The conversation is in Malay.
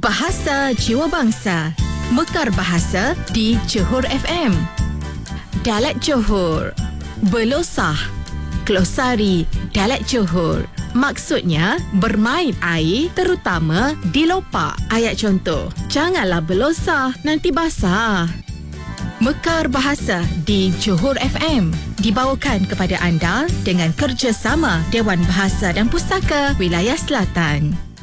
Bahasa Jiwa Bangsa. Mekar bahasa di Johor FM. Dialek Johor. Belosah. Glosari Dialek Johor. Maksudnya, bermain air terutama di lopak. Ayat contoh, janganlah belosah, nanti basah. Mekar Bahasa di Johor FM dibawakan kepada anda dengan kerjasama Dewan Bahasa dan Pustaka Wilayah Selatan.